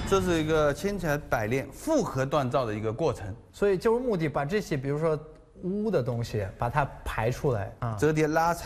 这是一个千材百炼、复合锻造的一个过程。 所以就是目的把这些，比如说污的东西，把它排出来啊， 折叠拉长。